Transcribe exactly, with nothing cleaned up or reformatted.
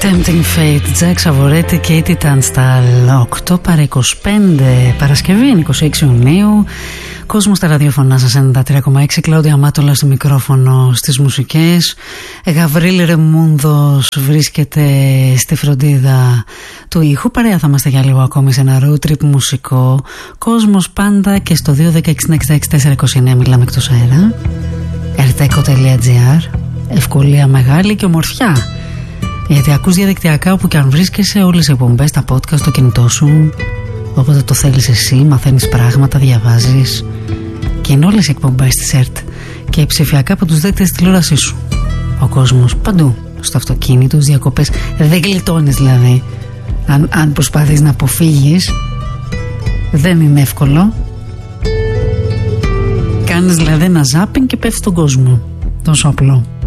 Tempting Fate, Jack Savoretti και Katie Tunstall. Οκτώ παρά είκοσι πέντε, Παρασκευή είκοσι έξι Ιουνίου. Κόσμο στα ραδιοφωνά σας ενενήντα τρία κόμμα έξι. Κλάουδια Μάτολα στο μικρόφωνο, στις μουσικές. Γαβρίλ Ρεμούνδος βρίσκεται στη φροντίδα του ήχου. Παρέα θα είμαστε για λίγο ακόμη σε ένα road trip μουσικό. Κόσμος πάντα και στο δύο ένα έξι έξι έξι τέσσερα δύο εννέα μιλάμε εκτός αέρα. ερτέκο τελεία τζι άρ. Ευκολία μεγάλη και ομορφιά. Γιατί ακούς διαδικτυακά όπου και αν βρίσκεσαι, όλες οι εκπομπές, τα podcast στο κινητό σου. Όποτε το θέλεις εσύ, μαθαίνεις πράγματα, διαβάζεις. Και είναι όλες οι εκπομπές της ΕΡΤ και ψηφιακά από τους δέκτες της τηλεόρασής σου. Ο κόσμος παντού, στο αυτοκίνητο, στις διακοπές. Δεν γλιτώνεις δηλαδή. Αν, αν προσπαθείς να αποφύγεις, δεν είναι εύκολο. Κάνεις δηλαδή ένα ζάπινγκ και πέφτει στον κόσμο. Τόσο απλό.